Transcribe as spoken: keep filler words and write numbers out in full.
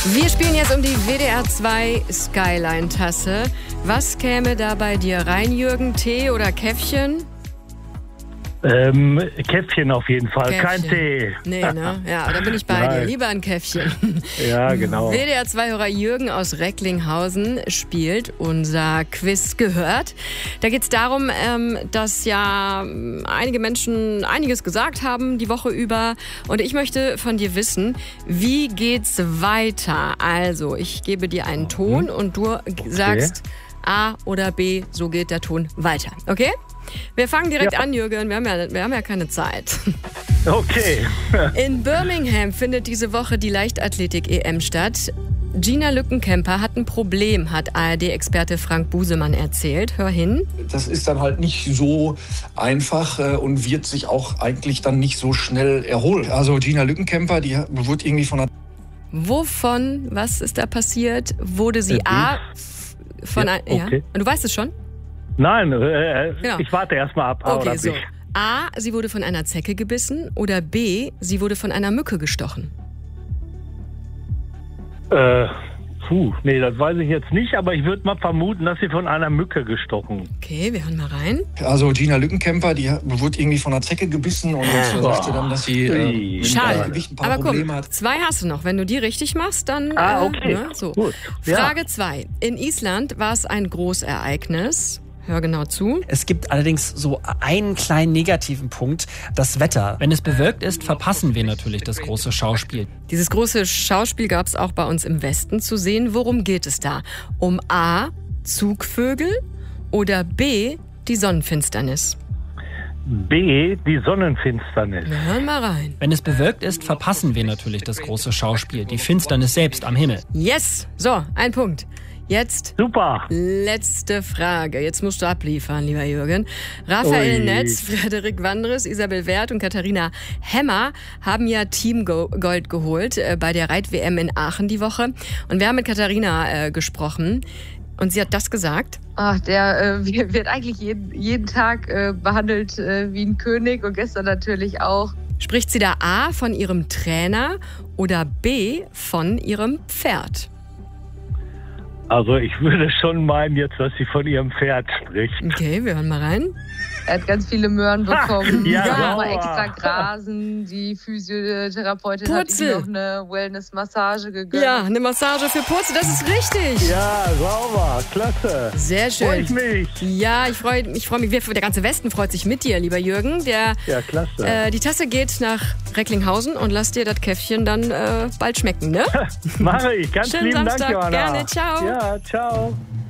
Wir spielen jetzt um die W D R zwei Skyline-Tasse. Was käme da bei dir rein, Jürgen? Tee oder Käffchen? Ähm, Käffchen auf jeden Fall, Käffchen. kein Tee. Nee, ne? Ja, da bin ich bei dir. Lieber ein Käffchen. Ja, genau. W D R zwei-Hörer Jürgen aus Recklinghausen spielt unser Quiz gehört. Da geht es darum, ähm, dass ja einige Menschen einiges gesagt haben die Woche über. Und ich möchte von dir wissen, wie geht's weiter? Also, ich gebe dir einen Ton mhm. und du okay. sagst A oder B, so geht der Ton weiter. Okay? Wir fangen direkt ja. an, Jürgen. Wir haben, ja, wir haben ja keine Zeit. Okay. In Birmingham findet diese Woche die Leichtathletik-E M statt. Gina Lückenkämper hat ein Problem, hat A R D-Experte Frank Busemann erzählt. Hör hin. Das ist dann halt nicht so einfach äh, und wird sich auch eigentlich dann nicht so schnell erholen. Also Gina Lückenkämper, die wurde irgendwie von einer... Wovon, was ist da passiert? Wurde sie äh, A... von ja, ein, ja. okay. Und du weißt es schon? Nein, äh, genau. ich warte erst mal ab. A okay, oder so. B. A, sie wurde von einer Zecke gebissen oder B, sie wurde von einer Mücke gestochen? Äh, puh, nee, das weiß ich jetzt nicht, aber ich würde mal vermuten, dass sie von einer Mücke gestochen. Okay, wir hören mal rein. Also Gina Lückenkämper, die wurde irgendwie von einer Zecke gebissen und jetzt oh. sagte dann, dass sie äh, Schade. mit Gewicht ein paar aber Probleme guck, hat. Zwei hast du noch. Wenn du die richtig machst, dann... Ah, okay. Äh, ne, so. Gut. Frage zwei. In Island war es ein Großereignis. Hör genau zu. Es gibt allerdings so einen kleinen negativen Punkt, das Wetter. Wenn es bewölkt ist, verpassen wir natürlich das große Schauspiel. Dieses große Schauspiel gab es auch bei uns im Westen zu sehen. Worum geht es da? Um A, Zugvögel oder B, die Sonnenfinsternis? B, die Sonnenfinsternis. Wir hören mal rein. Wenn es bewölkt ist, verpassen wir natürlich das große Schauspiel, die Finsternis selbst am Himmel. Yes! So, ein Punkt. Jetzt super. Letzte Frage. Jetzt musst du abliefern, lieber Jürgen. Raphael Ui. Netz, Frederik Wandres, Isabel Werth und Katharina Hemmer haben ja Teamgold geholt äh, bei der Reit-W M in Aachen die Woche. Und wir haben mit Katharina äh, gesprochen. Und sie hat das gesagt. Ach, der äh, wird eigentlich jeden, jeden Tag äh, behandelt äh, wie ein König und gestern natürlich auch. Spricht sie da A von ihrem Trainer oder B von ihrem Pferd? Also ich würde schon meinen jetzt, dass sie von ihrem Pferd spricht. Okay, wir hören mal rein. Er hat ganz viele Möhren bekommen. Ja, ja, sauber. mal extra grasen. Die Physiotherapeutin Purzel. hat ihm noch eine Wellness-Massage gegönnt. Ja, eine Massage für Purzel, das ist richtig. Ja, sauber, klasse. Sehr schön. Freu ich mich. Ja, ich freue ich freu mich. Wir, der ganze Westen freut sich mit dir, lieber Jürgen. Der, Ja, klasse. äh, die Tasse geht nach Recklinghausen und lass dir das Käffchen dann äh, bald schmecken, ne? Mache ich. Ganz Schönen lieben Samstag. Dank, Johanna. Gerne. Ciao. Ja, ciao.